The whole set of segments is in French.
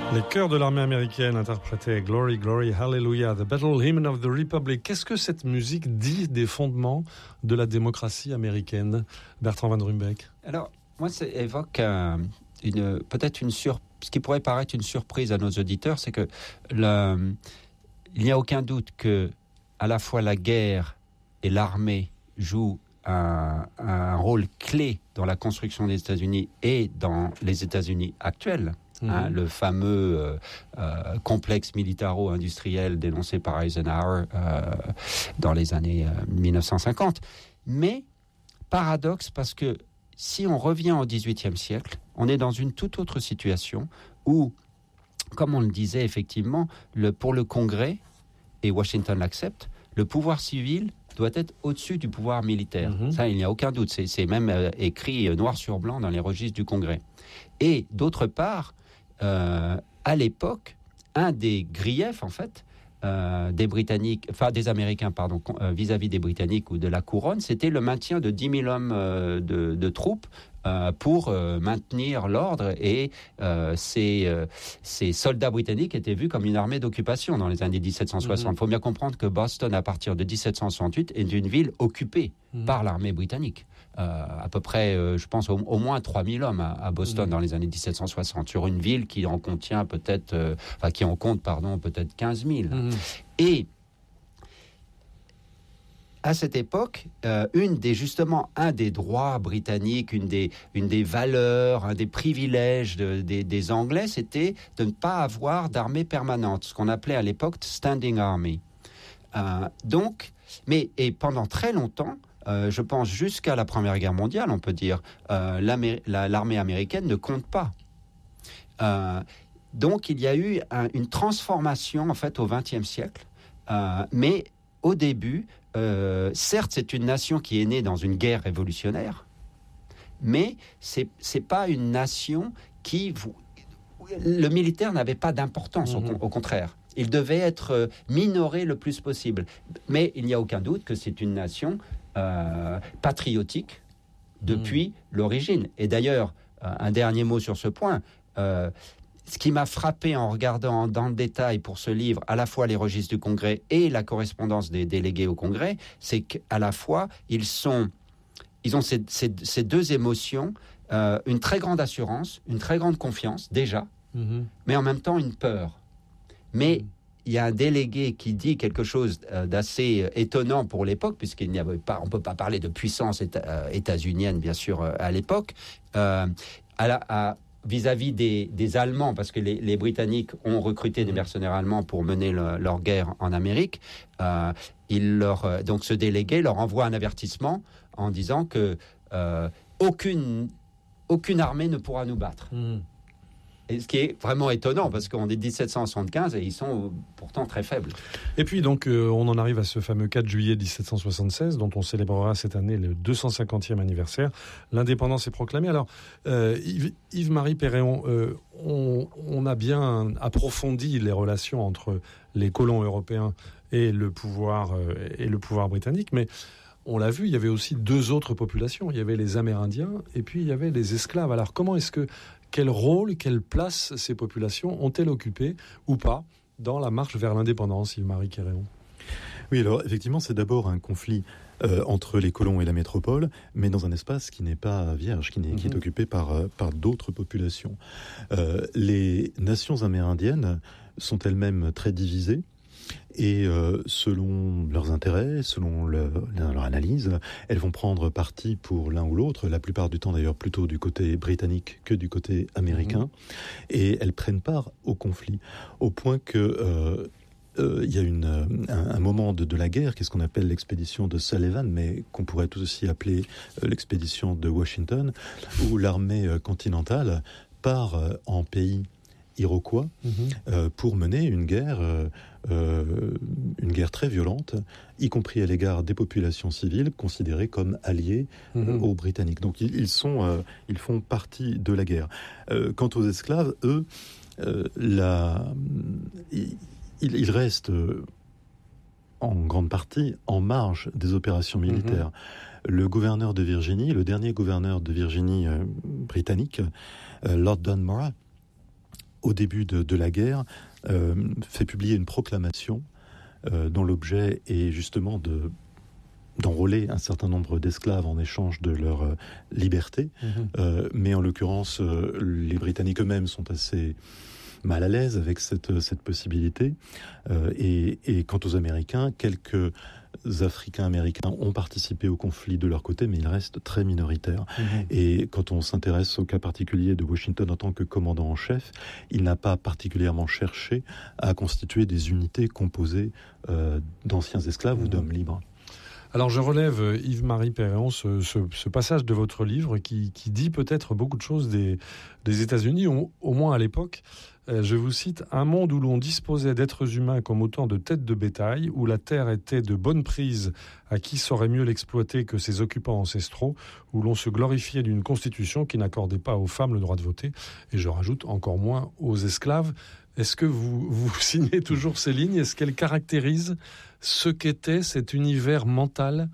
Les chœurs de l'armée américaine interprétaient Glory, Glory, Hallelujah, The Battle Hymn of the Republic. Qu'est-ce que cette musique dit des fondements de la démocratie américaine, Bertrand Van Ruymbeck? Alors, moi, ça évoque ce qui pourrait paraître une surprise à nos auditeurs, c'est que il n'y a aucun doute que à la fois la guerre et l'armée jouent un rôle clé dans la construction des États-Unis et dans les États-Unis actuels. Le fameux complexe militaro-industriel dénoncé par Eisenhower dans les années 1950. Mais, paradoxe, parce que si on revient au XVIIIe siècle, on est dans une toute autre situation où, comme on le disait effectivement, pour le Congrès, et Washington l'accepte, le pouvoir civil doit être au-dessus du pouvoir militaire. Ça, il n'y a aucun doute. C'est même écrit noir sur blanc dans les registres du Congrès. Et d'autre part, à l'époque, un des griefs, en fait, des Américains, vis-à-vis des Britanniques ou de la couronne, c'était le maintien de 10 000 hommes de troupes pour maintenir l'ordre, et ces soldats britanniques étaient vus comme une armée d'occupation dans les années 1760. Il faut bien comprendre que Boston, à partir de 1768, est une ville occupée par l'armée britannique. À peu près, je pense, au moins 3 000 hommes à Boston dans les années 1760, sur une ville qui en compte peut-être 15 000. Et à cette époque, un des droits britanniques, une des valeurs, un des privilèges des Anglais, c'était de ne pas avoir d'armée permanente, ce qu'on appelait à l'époque Standing Army. Et pendant très longtemps, je pense jusqu'à la Première Guerre mondiale, on peut dire, l'armée américaine ne compte pas. Donc il y a eu une transformation en fait au XXe siècle, mais au début, certes, c'est une nation qui est née dans une guerre révolutionnaire, mais c'est pas une nation le militaire n'avait pas d'importance, au contraire. Il devait être minoré le plus possible. Mais il n'y a aucun doute que c'est une nation patriotique depuis l'origine. Et d'ailleurs, un dernier mot sur ce point, ce qui m'a frappé en regardant dans le détail pour ce livre, à la fois les registres du Congrès et la correspondance des délégués au Congrès, c'est qu'à la fois, ils ont ces deux émotions, une très grande assurance, une très grande confiance, déjà, mais en même temps une peur. Mais il y a un délégué qui dit quelque chose d'assez étonnant pour l'époque, puisqu'il n'y avait pas, on ne peut pas parler de puissance états-unienne, bien sûr, à l'époque, vis-à-vis des Allemands, parce que les Britanniques ont recruté des mercenaires allemands pour mener leur guerre en Amérique. Donc ce délégué leur envoie un avertissement en disant que aucune armée ne pourra nous battre. Et ce qui est vraiment étonnant, parce qu'on est 1775 et ils sont pourtant très faibles. Et puis donc, on en arrive à ce fameux 4 juillet 1776, dont on célébrera cette année le 250e anniversaire. L'indépendance est proclamée. Alors, Yves-Marie Perréon, on a bien approfondi les relations entre les colons européens et le pouvoir britannique, mais on l'a vu, il y avait aussi deux autres populations. Il y avait les Amérindiens et puis il y avait les esclaves. Alors, quel rôle, quelle place ces populations ont-elles occupé ou pas dans la marche vers l'indépendance, Yves-Marie Perréon? Oui, alors effectivement, c'est d'abord un conflit entre les colons et la métropole, mais dans un espace qui n'est pas vierge, qui est occupé par d'autres populations. Les nations amérindiennes sont elles-mêmes très divisées. Et selon leurs intérêts, selon leur analyse, elles vont prendre parti pour l'un ou l'autre, la plupart du temps d'ailleurs plutôt du côté britannique que du côté américain, et elles prennent part au conflit, au point que il y a un moment de la guerre, qui est ce qu'on appelle l'expédition de Sullivan, mais qu'on pourrait tout aussi appeler l'expédition de Washington, où l'armée continentale part en pays iroquois pour mener une guerre très violente, y compris à l'égard des populations civiles considérées comme alliées aux Britanniques. Donc ils font partie de la guerre. Quant aux esclaves, eux, ils restent en grande partie en marge des opérations militaires. Le gouverneur de Virginie, le dernier gouverneur de Virginie britannique, Lord Dunmore, au début de la guerre, fait publier une proclamation dont l'objet est justement d'enrôler un certain nombre d'esclaves en échange de leur liberté. Mais en l'occurrence, les Britanniques eux-mêmes sont assez mal à l'aise avec cette possibilité. Et quant aux Américains, quelques Africains-Américains ont participé au conflit de leur côté, mais ils restent très minoritaires. Et quand on s'intéresse au cas particulier de Washington en tant que commandant en chef, il n'a pas particulièrement cherché à constituer des unités composées d'anciens esclaves ou d'hommes libres. Alors je relève, Yves-Marie Péréon, ce passage de votre livre qui dit peut-être beaucoup de choses des États-Unis, au moins à l'époque. Je vous cite, « Un monde où l'on disposait d'êtres humains comme autant de têtes de bétail, où la terre était de bonne prise à qui saurait mieux l'exploiter que ses occupants ancestraux, où l'on se glorifiait d'une constitution qui n'accordait pas aux femmes le droit de voter, et je rajoute encore moins aux esclaves ». Est-ce que vous signez toujours ces lignes ? Est-ce qu'elles caractérisent ce qu'était cet univers mental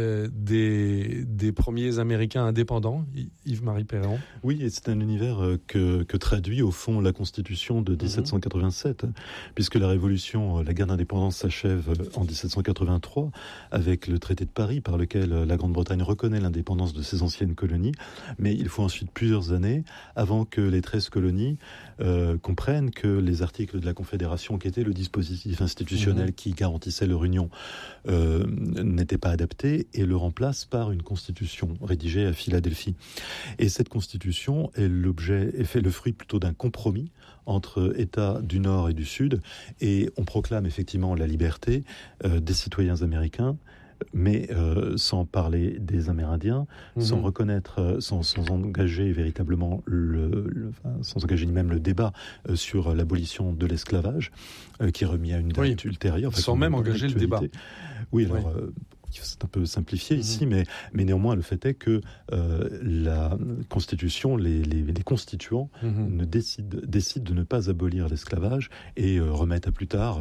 des premiers Américains indépendants, Yves-Marie Péréon ? Oui, et c'est un univers que traduit au fond la Constitution de 1787, puisque la Révolution, la guerre d'indépendance s'achève en 1783 avec le traité de Paris par lequel la Grande-Bretagne reconnaît l'indépendance de ses anciennes colonies, mais il faut ensuite plusieurs années avant que les 13 colonies comprennent que les articles de la Confédération, qui étaient le dispositif institutionnel qui garantissait leur union, n'étaient pas adaptés et le remplace par une constitution rédigée à Philadelphie. Et cette constitution est fait le fruit plutôt d'un compromis entre États du Nord et du Sud, et on proclame effectivement la liberté des citoyens américains, mais sans parler des Amérindiens, sans reconnaître, sans engager véritablement sans engager ni même le débat sur l'abolition de l'esclavage, qui est remis à une date ultérieure. Sans même engager le débat. Oui, alors... c'est un peu simplifié ici, mais néanmoins, le fait est que la Constitution, les constituants décident de ne pas abolir l'esclavage et remettent à plus tard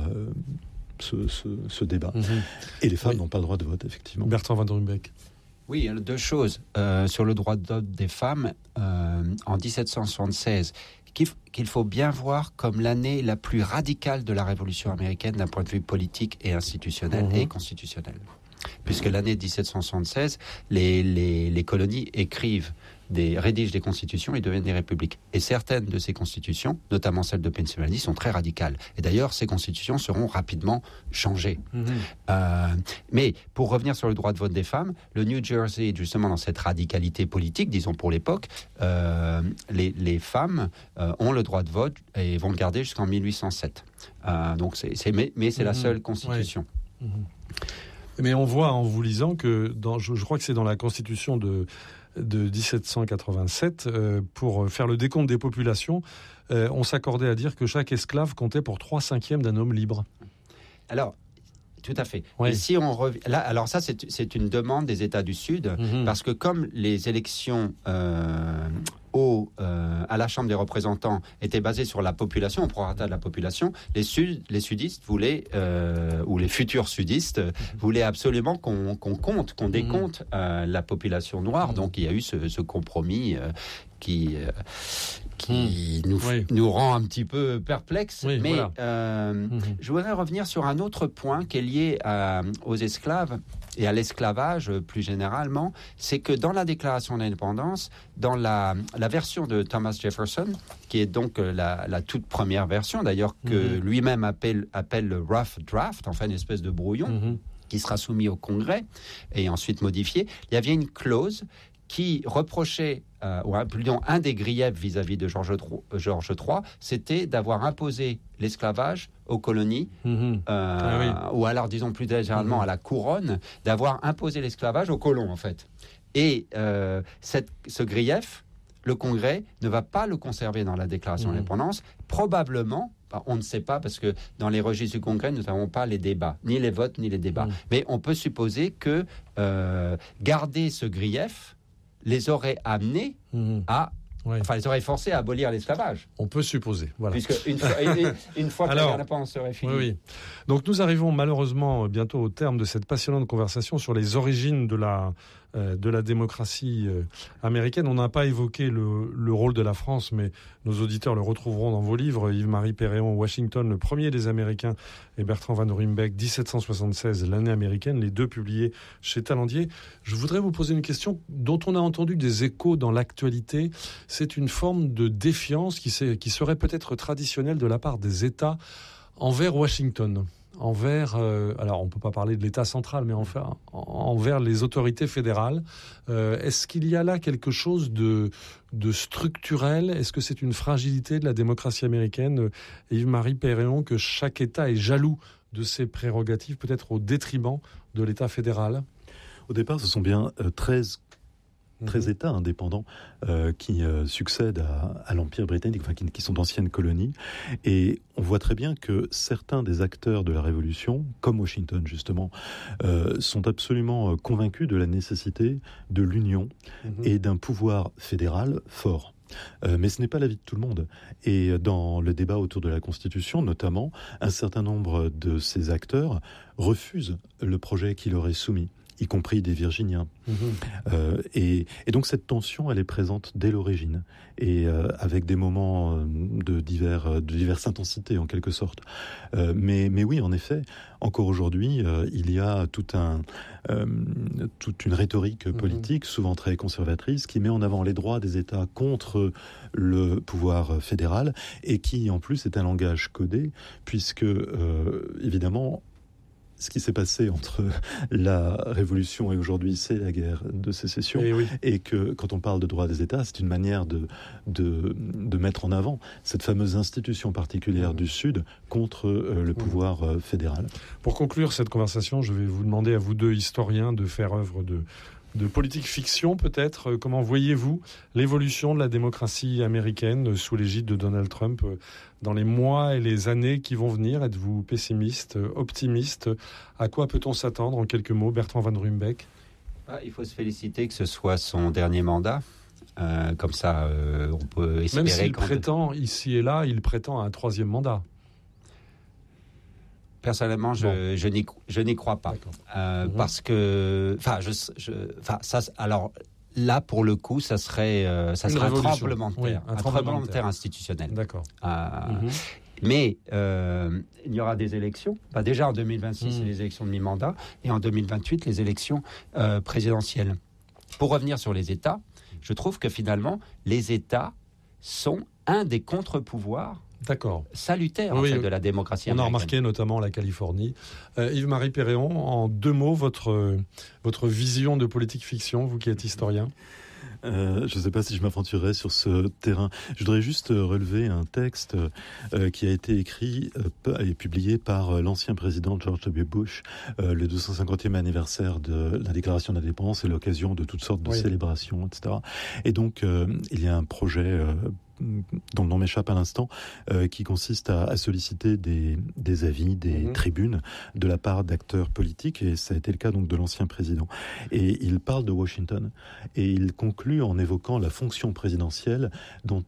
ce débat. Et les femmes n'ont pas le droit de vote, effectivement. Bertrand Van der Humbeek. Oui, deux choses. Sur le droit de vote des femmes, en 1776, qu'il faut bien voir comme l'année la plus radicale de la Révolution américaine d'un point de vue politique et institutionnel et constitutionnel. Puisque l'année 1776, les colonies rédigent des constitutions et deviennent des républiques. Et certaines de ces constitutions, notamment celle de Pennsylvanie, sont très radicales. Et d'ailleurs, ces constitutions seront rapidement changées. Mais pour revenir sur le droit de vote des femmes, le New Jersey, justement dans cette radicalité politique, disons pour l'époque, les femmes ont le droit de vote et vont le garder jusqu'en 1807. Donc mais c'est la seule constitution. Mais on voit en vous lisant que, je crois que c'est dans la Constitution de 1787, pour faire le décompte des populations, on s'accordait à dire que chaque esclave comptait pour 3/5 d'un homme libre. Alors, tout à fait. Et si on revient là, alors ça c'est une demande des États du Sud, parce que comme les élections à la Chambre des représentants étaient basées sur la population, au prorata de la population, les sudistes voulaient, ou les futurs sudistes voulaient absolument qu'on décompte la population noire. Donc il y a eu ce compromis qui nous rend un petit peu perplexes. Mais je voudrais revenir sur un autre point qui est lié aux esclaves et à l'esclavage plus généralement. C'est que dans la Déclaration d'indépendance, dans la version de Thomas Jefferson, qui est donc la toute première version, d'ailleurs, que lui-même appelle le rough draft, enfin une espèce de brouillon, qui sera soumis au Congrès et ensuite modifié, il y avait une clause qui reprochait, un des griefs vis-à-vis de George III, c'était d'avoir imposé l'esclavage aux colonies, ou alors, disons plus généralement à la couronne, d'avoir imposé l'esclavage aux colons, en fait. Et ce grief, le Congrès ne va pas le conserver dans la Déclaration d'indépendance, probablement. On ne sait pas, parce que dans les registres du Congrès, nous n'avons pas les débats, ni les votes, ni les débats. Mais on peut supposer que garder ce grief les aurait amenés à Ouais. Enfin, ils auraient forcé à abolir l'esclavage. On peut supposer. Voilà. Puisque une fois que la guerre de l'indépendance serait finie. Oui. Donc nous arrivons malheureusement bientôt au terme de cette passionnante conversation sur les origines de la démocratie américaine. On n'a pas évoqué le rôle de la France, mais nos auditeurs le retrouveront dans vos livres. Yves-Marie Péréon, Washington, le premier des Américains, et Bertrand Van Ruymbeck, 1776, l'année américaine, les deux publiés chez Talandier. Je voudrais vous poser une question dont on a entendu des échos dans l'actualité. C'est une forme de défiance qui serait peut-être traditionnelle de la part des États envers Washington. Alors on ne peut pas parler de l'État central, mais envers les autorités fédérales. Est-ce qu'il y a là quelque chose de structurel ? Est-ce que c'est une fragilité de la démocratie américaine, Yves-Marie Péréon, que chaque État est jaloux de ses prérogatives, peut-être au détriment de l'État fédéral ? Au départ, ce sont bien 13 États indépendants qui succèdent à l'Empire britannique, enfin qui sont d'anciennes colonies. Et on voit très bien que certains des acteurs de la Révolution, comme Washington justement, sont absolument convaincus de la nécessité de l'union et d'un pouvoir fédéral fort. Mais ce n'est pas l'avis de tout le monde. Et dans le débat autour de la Constitution, notamment, un certain nombre de ces acteurs refusent le projet qui leur est soumis, y compris des Virginiens. Et donc cette tension, elle est présente dès l'origine, et avec des moments de diverses intensités en quelque sorte. Mais oui, en effet, encore aujourd'hui, il y a toute une rhétorique politique, souvent très conservatrice, qui met en avant les droits des États contre le pouvoir fédéral, et qui en plus est un langage codé, puisque évidemment, ce qui s'est passé entre la Révolution et aujourd'hui, c'est la guerre de sécession. Et que quand on parle de droit des États, c'est une manière de mettre en avant cette fameuse institution particulière du Sud contre le pouvoir fédéral. Pour conclure cette conversation, je vais vous demander à vous deux historiens de faire œuvre de politique fiction peut-être. Comment voyez-vous l'évolution de la démocratie américaine sous l'égide de Donald Trump dans les mois et les années qui vont venir? Êtes-vous pessimiste, optimiste? À quoi peut-on s'attendre en quelques mots, Bertrand Van Ruymbeck? Il faut se féliciter que ce soit son dernier mandat. Comme ça, on peut espérer... Même s'il prétend, ici et là, il prétend à un troisième mandat. Personnellement, je n'y crois pas. Parce que... alors, là, pour le coup, ça serait un tremblement de terre. Un tremblement de terre institutionnel. D'accord. Mais il y aura des élections. Déjà, en 2026, c'est les élections de mi-mandat. Et en 2028, les élections présidentielles. Pour revenir sur les États, je trouve que finalement, les États sont un des contre-pouvoirs salutaire en fait, de la démocratie américaine. On a remarqué notamment la Californie. Yves-Marie Péréon, en deux mots, votre vision de politique fiction, vous qui êtes historien. Je ne sais pas si je m'aventurerai sur ce terrain. Je voudrais juste relever un texte qui a été écrit et publié par l'ancien président George W. Bush, le 250e anniversaire de la déclaration d'indépendance et l'occasion de toutes sortes de célébrations, etc. Et donc, il y a un projet dont le nom m'échappe à l'instant, qui consiste à solliciter des avis, des tribunes de la part d'acteurs politiques, et ça a été le cas donc de l'ancien président. Et il parle de Washington, et il conclut en évoquant la fonction présidentielle dont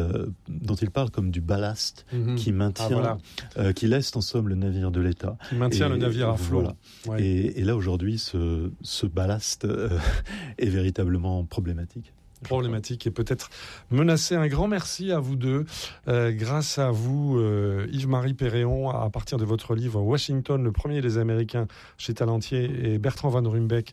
il parle comme du ballast qui maintient, qui laisse en somme le navire de l'État. Qui maintient le navire à flot. Voilà. Et là aujourd'hui, ce ballast est véritablement problématique et peut-être menacé. Un grand merci à vous deux. Grâce à vous, Yves-Marie Péréon, à partir de votre livre Washington, le premier des Américains chez Talandier, et Bertrand Van Ruymbeck,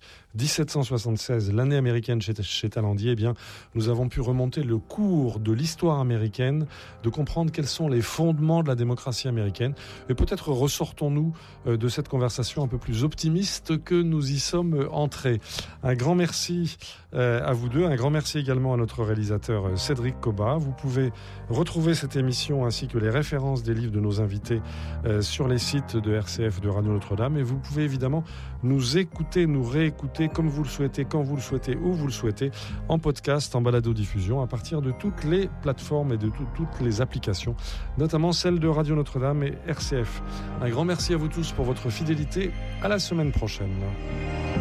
1776, l'année américaine chez Talandier, eh bien, nous avons pu remonter le cours de l'histoire américaine, de comprendre quels sont les fondements de la démocratie américaine. Et peut-être ressortons-nous de cette conversation un peu plus optimiste que nous y sommes entrés. Un grand merci à vous deux. Un grand merci également à notre réalisateur Cédric Cobat. Vous pouvez retrouver cette émission ainsi que les références des livres de nos invités sur les sites de RCF, de Radio Notre-Dame. Et vous pouvez évidemment nous écouter, nous réécouter comme vous le souhaitez, quand vous le souhaitez, où vous le souhaitez, en podcast, en balado-diffusion, à partir de toutes les plateformes et de toutes les applications, notamment celles de Radio Notre-Dame et RCF. Un grand merci à vous tous pour votre fidélité. À la semaine prochaine.